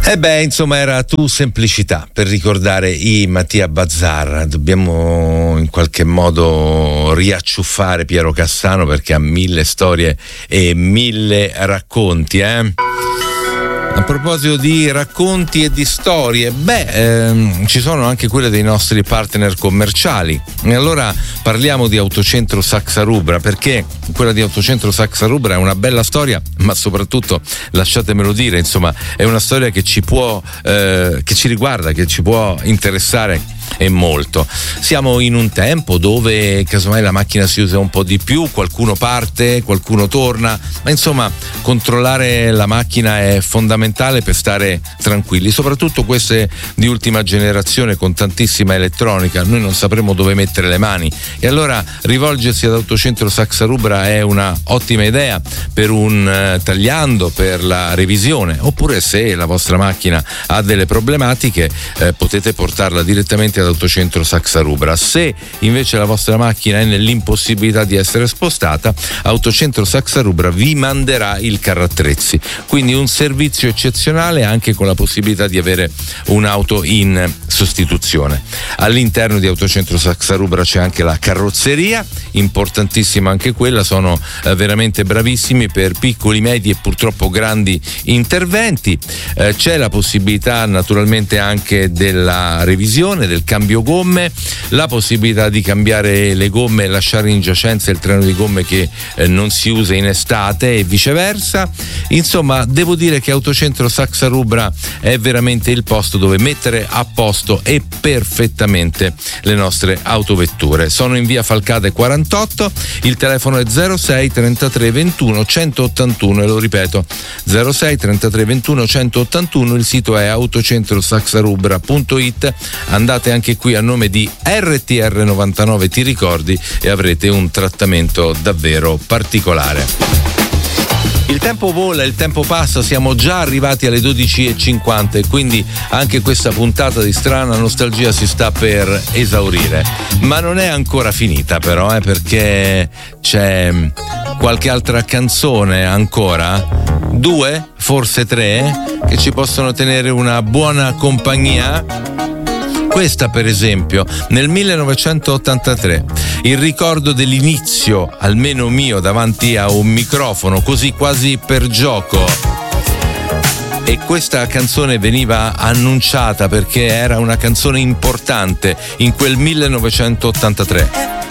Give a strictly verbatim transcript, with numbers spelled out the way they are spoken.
E beh, insomma, era Tu Semplicità per ricordare i Mattia Bazar. Dobbiamo in qualche modo riacciuffare Piero Cassano perché ha mille storie e mille racconti, eh? A proposito di racconti e di storie, beh, ehm, ci sono anche quelle dei nostri partner commerciali. E allora parliamo di Autocentro Saxa Rubra, perché quella di Autocentro Saxa Rubra è una bella storia, ma soprattutto, lasciatemelo dire, insomma, è una storia che ci può, eh, che ci riguarda, che ci può interessare e molto. Siamo in un tempo dove casomai la macchina si usa un po' di più, qualcuno parte, qualcuno torna, ma insomma controllare la macchina è fondamentale per stare tranquilli, soprattutto queste di ultima generazione con tantissima elettronica. Noi non sapremo dove mettere le mani e allora rivolgersi ad Autocentro Saxa Rubra è una ottima idea per un eh, tagliando, per la revisione, oppure se la vostra macchina ha delle problematiche eh, potete portarla direttamente ad Autocentro Saxa Rubra. Se invece la vostra macchina è nell'impossibilità di essere spostata, Autocentro Saxa Rubra vi manderà il carrattrezzi, quindi un servizio eccezionale anche con la possibilità di avere un'auto in sostituzione. All'interno di Autocentro Saxa Rubra c'è anche la carrozzeria, importantissima anche quella, sono eh, veramente bravissimi per piccoli, medi e purtroppo grandi interventi. Eh, c'è la possibilità naturalmente anche della revisione, del cambio gomme, la possibilità di cambiare le gomme e lasciare in giacenza il treno di gomme che eh, non si usa in estate e viceversa. Insomma, devo dire che Autocentro Saxa Rubra è veramente il posto dove mettere a posto e perfettamente le nostre autovetture. Sono in via Falcade quarantotto, il telefono è zero sei trentatré ventuno centottantuno e lo ripeto zero sei trentatré ventuno centottantuno, il sito è autocentrosaxarubra punto it. Andate anche qui a nome di R T R novantanove Ti Ricordi e avrete un trattamento davvero particolare. Il tempo vola, il tempo passa, siamo già arrivati alle dodici e cinquanta e quindi anche questa puntata di Strana Nostalgia si sta per esaurire. Ma non è ancora finita però, eh, perché c'è qualche altra canzone ancora, due, forse tre, che ci possono tenere una buona compagnia. Questa per esempio, nel millenovecentottantatré, il ricordo dell'inizio, almeno mio, davanti a un microfono, così quasi per gioco. E questa canzone veniva annunciata perché era una canzone importante in quel millenovecentottantatré.